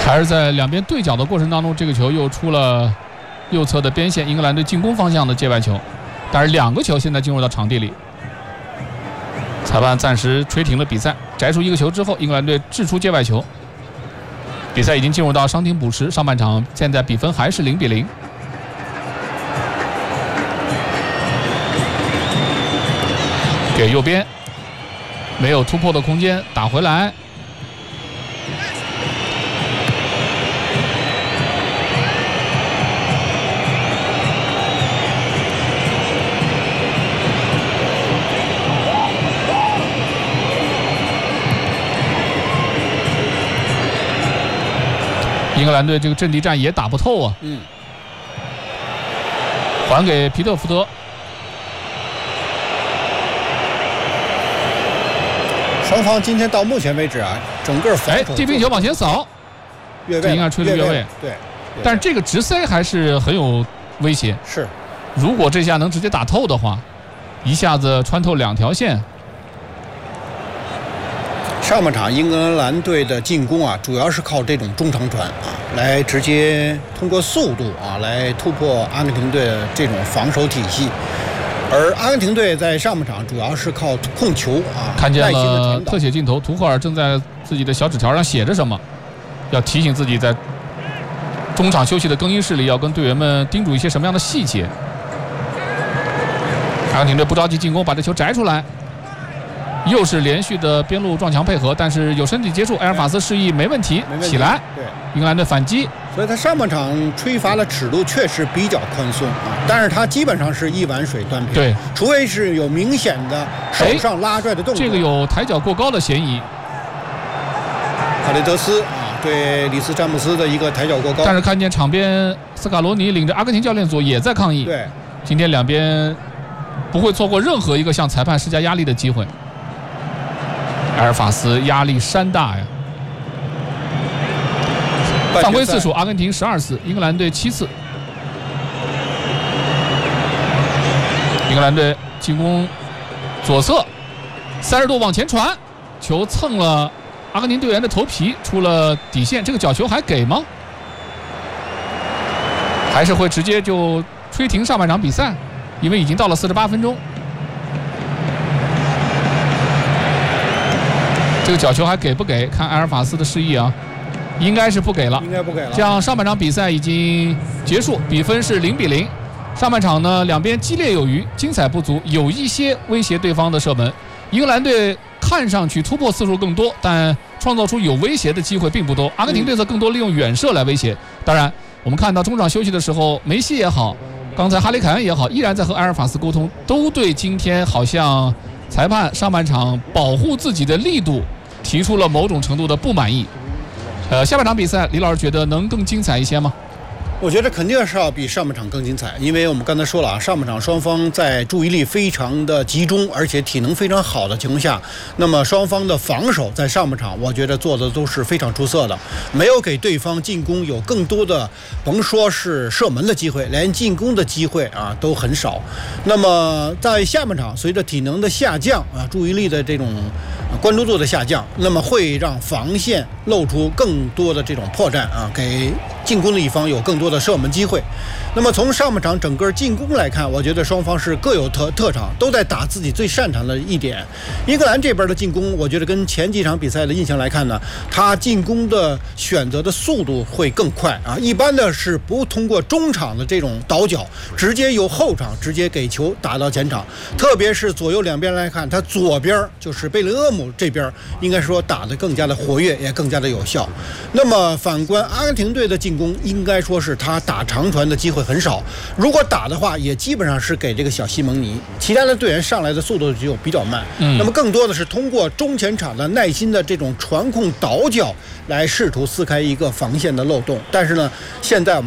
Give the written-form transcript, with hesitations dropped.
还是在两边对角的过程当中，这个球又出了右侧的边线，英格兰队进攻方向的界外球。但是2个球现在进入到场地里，裁判暂时吹停了比赛，摘出1个球之后，英格兰队掷出界外球。比赛已经进入到伤停补时，上半场现在比分还是0-0。给右边，没有突破的空间，打回来。英格兰队这个阵地战也打不透啊。还给皮特福德。 双方今天到目前为止啊，整个防守这边球往前扫， 越位， 这应该吹了越位。 对， 但是这个直塞还是很有威胁。 是， 如果这下能直接打透的话，一下子穿透2条线。 上半场英格兰队的进攻啊，主要是靠这种中长传啊，来直接通过速度啊来突破阿根廷队的这种防守体系。而阿根廷队在上半场主要是靠控球啊， 看见了特写镜头，图赫尔正在自己的小纸条上写着什么，要提醒自己在中场休息的更衣室里要跟队员们叮嘱一些什么样的细节。阿根廷队不着急进攻，把这球摘出来，又是连续的边路撞墙配合，但是有身体接触，埃尔法斯示意没问题，起来。 对， 英格兰队反击。 所以他上半场吹罚的尺度确实比较宽松啊，但是他基本上是一碗水端平。 对， 除非是有明显的手上拉拽的动作。 这个有抬脚过高的嫌疑。 卡雷德斯啊，对里斯詹姆斯的一个抬脚过高。 但是看见场边斯卡罗尼领着阿根廷教练组也在抗议。 对， 今天两边不会错过任何一个向裁判施加压力的机会。埃尔法斯压力山大呀。犯规次数，阿根廷12次，英格兰队7次。英格兰队进攻左侧，30度往前传，球蹭了阿根廷队员的头皮，出了底线。这个角球还给吗？还是会直接就吹停上半场比赛？因为已经到了48分钟。这个角球还给不给？看埃尔法斯的示意啊。应该是不给了， 应该不给了。 这样上半场比赛已经结束，比分是0-0。上半场呢，两边激烈有余，精彩不足，有一些威胁对方的射门。英格兰队看上去突破次数更多，但创造出有威胁的机会并不多。阿根廷队则更多利用远射来威胁。当然，我们看到中场休息的时候，梅西也好，刚才哈里凯恩也好，依然在和埃尔法斯沟通，都对今天好像裁判上半场保护自己的力度提出了某种程度的不满意。下半场比赛，李老师觉得能更精彩一些吗？ 我觉得肯定是要比上半场更精彩，因为我们刚才说了啊，上半场双方在注意力非常的集中，而且体能非常好的情况下，那么双方的防守在上半场我觉得做的都是非常出色的，没有给对方进攻有更多的，甭说是射门的机会，连进攻的机会啊都很少。那么在下半场，随着体能的下降啊，注意力的这种关注度的下降，那么会让防线露出更多的这种破绽啊，给进攻的一方有更多的射门机会。那么从上半场整个进攻来看，我觉得双方是各有特长，都在打自己最擅长的一点。英格兰这边的进攻，我觉得跟前几场比赛的印象来看呢，他进攻的选择的速度会更快啊，一般的是不通过中场的这种倒脚，直接由后场直接给球打到前场。特别是左右两边来看，他左边就是贝林厄姆这边，应该说打得更加的活跃，也更加的有效。那么反观阿根廷队的进攻，应该说是他打长传的机会很少，如果打的话，也基本上是给这个小西蒙尼，其他的队员上来的速度就比较慢。那么更多的是通过中前场的耐心的这种传控倒脚来试图撕开一个防线的漏洞。但是呢，现在我们